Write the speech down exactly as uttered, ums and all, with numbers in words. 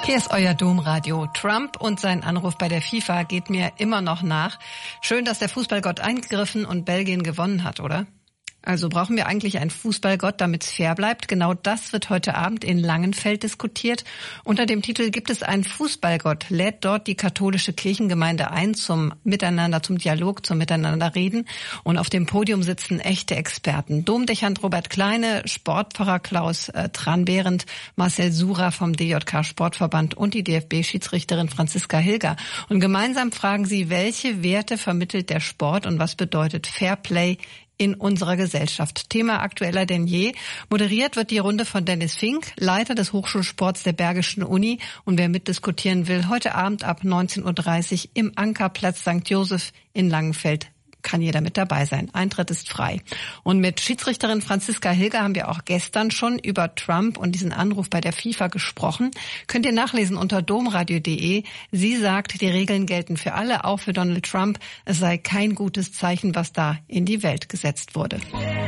Hier ist euer Domradio. Trump und sein Anruf bei der FIFA geht mir immer noch nach. Schön, dass der Fußballgott eingegriffen und Belgien gewonnen hat, oder? Also brauchen wir eigentlich einen Fußballgott, damit es fair bleibt? Genau das wird heute Abend in Langenfeld diskutiert. Unter dem Titel „Gibt es einen Fußballgott?" lädt dort die katholische Kirchengemeinde ein zum Miteinander, zum Dialog, zum Miteinanderreden. Und auf dem Podium sitzen echte Experten. Domdechant Robert Kleine, Sportpfarrer Klaus äh, Tranbehrendt, Marcel Sura vom D J K Sportverband und die D F B-Schiedsrichterin Franziska Hilger. Und gemeinsam fragen sie, welche Werte vermittelt der Sport und was bedeutet Fairplay in unserer Gesellschaft. Thema aktueller denn je. Moderiert wird die Runde von Dennis Fink, Leiter des Hochschulsports der Bergischen Uni. Und wer mitdiskutieren will, heute Abend ab neunzehn Uhr dreißig im Ankerplatz Sankt Joseph in Langenfeld. Kann jeder mit dabei sein. Eintritt ist frei. Und mit Schiedsrichterin Franziska Hilger haben wir auch gestern schon über Trump und diesen Anruf bei der FIFA gesprochen. Könnt ihr nachlesen unter domradio punkt de. Sie sagt, die Regeln gelten für alle, auch für Donald Trump. Es sei kein gutes Zeichen, was da in die Welt gesetzt wurde.